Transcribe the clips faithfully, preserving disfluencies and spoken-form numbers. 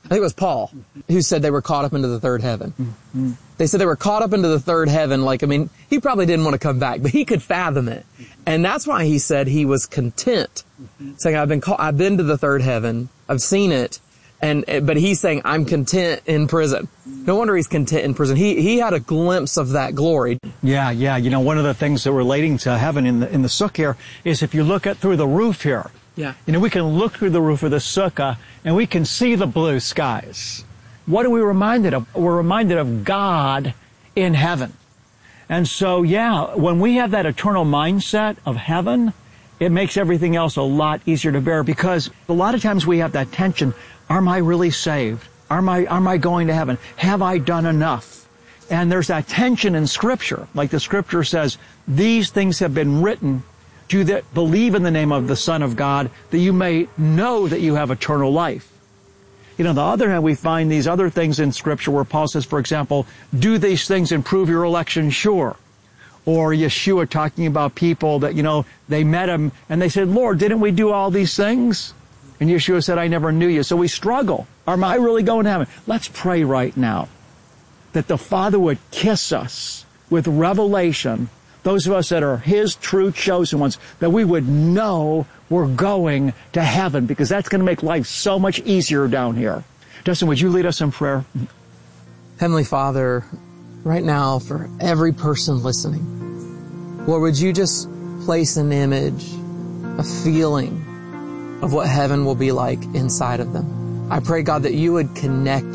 I think it was Paul, who said they were caught up into the third heaven. Mm-hmm. They said they were caught up into the third heaven. Like, I mean, he probably didn't want to come back, but he could fathom it. And that's why he said he was content. Mm-hmm. Saying, I've been caught, I've been to the third heaven. I've seen it. And, but he's saying, I'm content in prison. No wonder he's content in prison. He, he had a glimpse of that glory. Yeah, yeah. You know, one of the things that relating to heaven in the, in the sukkah here is if you look at through the roof here, yeah. You know, we can look through the roof of the sukkah and we can see the blue skies. What are we reminded of? We're reminded of God in heaven. And so, yeah, when we have that eternal mindset of heaven, it makes everything else a lot easier to bear, because a lot of times we have that tension. Am I really saved? Am I, am I going to heaven? Have I done enough? And there's that tension in Scripture. Like the Scripture says, these things have been written to you that believe in the name of the Son of God, that you may know that you have eternal life. You know, on the other hand, we find these other things in Scripture where Paul says, for example, do these things and prove your election sure. Or Yeshua talking about people that, you know, they met him and they said, Lord, didn't we do all these things? And Yeshua said, I never knew you. So we struggle. Am I really going to heaven? Let's pray right now that the Father would kiss us with revelation, those of us that are His true chosen ones, that we would know we're going to heaven, because that's going to make life so much easier down here. Dustin, would you lead us in prayer? Heavenly Father, right now for every person listening, Lord, would you just place an image, a feeling of what heaven will be like inside of them. I pray, God, that you would connect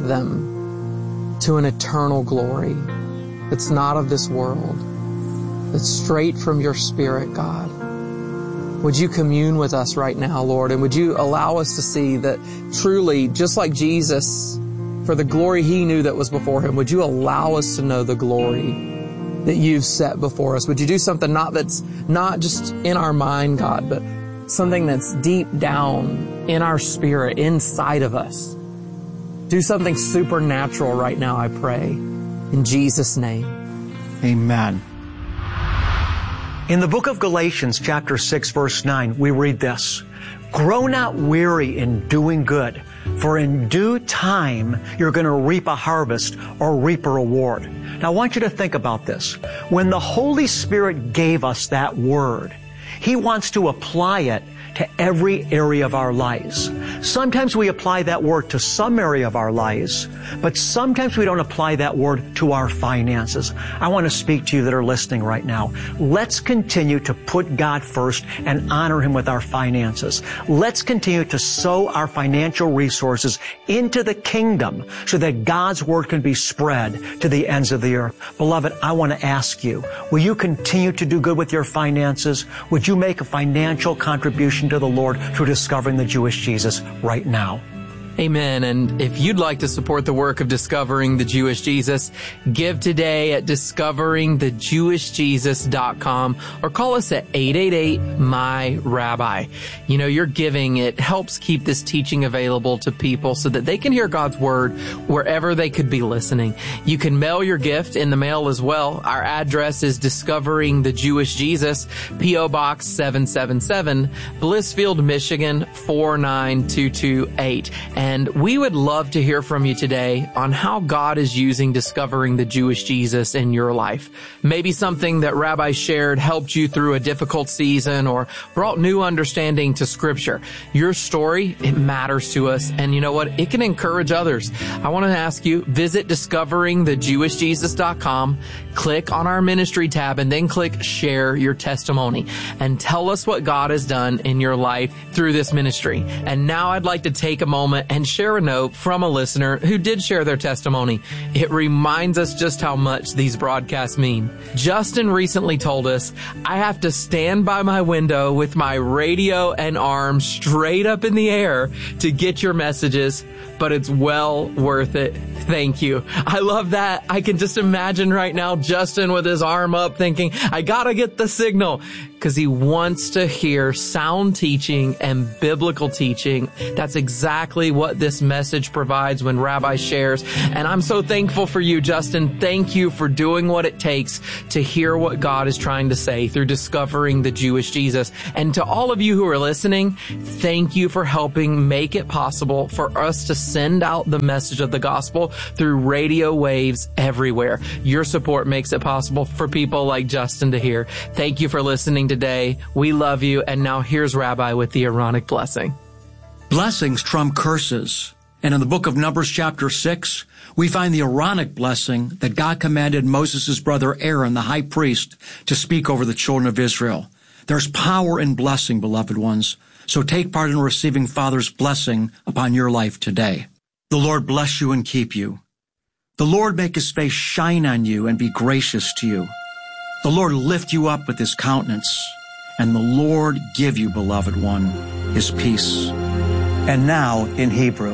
them to an eternal glory that's not of this world, that's straight from your Spirit, God. Would you commune with us right now, Lord, and would you allow us to see that truly, just like Jesus, for the glory He knew that was before Him, would you allow us to know the glory that you've set before us? Would you do something not that's not just in our mind, God, but something that's deep down in our spirit, inside of us? Do something supernatural right now, I pray. In Jesus' name. Amen. In the book of Galatians, chapter six, verse nine, we read this: grow not weary in doing good, for in due time you're going to reap a harvest or reap a reward. Now I want you to think about this. When the Holy Spirit gave us that word, He wants to apply it to every area of our lives. Sometimes we apply that word to some area of our lives, but sometimes we don't apply that word to our finances. I want to speak to you that are listening right now. Let's continue to put God first and honor Him with our finances. Let's continue to sow our financial resources into the kingdom so that God's word can be spread to the ends of the earth. Beloved, I want to ask you, will you continue to do good with your finances? Would you make a financial contribution to the Lord through discovering the Jewish Jesus right now? Amen. And if you'd like to support the work of Discovering the Jewish Jesus, give today at discovering the jewish jesus dot com or call us at eight eight eight, M Y, Rabbi. You know, your giving, it helps keep this teaching available to people so that they can hear God's word wherever they could be listening. You can mail your gift in the mail as well. Our address is Discovering the Jewish Jesus, P O Box seven seven seven, Blissfield, Michigan four nine two two eight. And we would love to hear from you today on how God is using Discovering the Jewish Jesus in your life. Maybe something that Rabbi shared helped you through a difficult season or brought new understanding to Scripture. Your story, it matters to us. And you know what? It can encourage others. I want to ask you, visit discovering the jewish jesus dot com, click on our ministry tab, and then click Share Your Testimony. And tell us what God has done in your life through this ministry. And now I'd like to take a moment and share a note from a listener who did share their testimony. It reminds us just how much these broadcasts mean. Justin recently told us, I have to stand by my window with my radio and arms straight up in the air to get your messages, but it's well worth it. Thank you. I love that. I can just imagine right now Justin with his arm up thinking, I gotta get the signal. because he wants to hear sound teaching and biblical teaching. That's exactly what this message provides when Rabbi shares. And I'm so thankful for you, Justin. Thank you for doing what it takes to hear what God is trying to say through discovering the Jewish Jesus. And to all of you who are listening, thank you for helping make it possible for us to send out the message of the gospel through radio waves everywhere. Your support makes it possible for people like Justin to hear. Thank you for listening today. We love you. And now here's Rabbi with the Aaronic blessing. Blessings trump curses. And in the book of Numbers chapter six, we find the Aaronic blessing that God commanded Moses' brother Aaron, the high priest, to speak over the children of Israel. There's power in blessing, beloved ones. So take part in receiving Father's blessing upon your life today. The Lord bless you and keep you. The Lord make his face shine on you and be gracious to you. The Lord lift you up with his countenance, and the Lord give you, beloved one, his peace. And now in Hebrew.